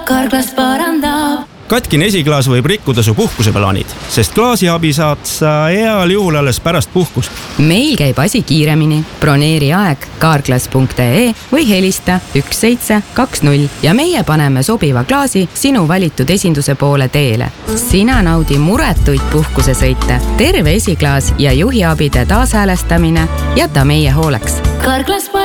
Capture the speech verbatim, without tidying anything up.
Carglass parandab. Katkine esiklaas võib rikkuda su puhkuseplaanid, sest klaasiabi saad sa heal juhul alles pärast puhkust. Meil käib asi kiiremini. Broneeri aeg carglass punkt ee või helista üks seitse kaks null ja meie paneme sobiva klaasi sinu valitud esinduse poole teele. Sina naudi muretuid puhkusesõite, terve esiklaas ja juhiabide taashäälestamine jäta meie hooleks. Carglass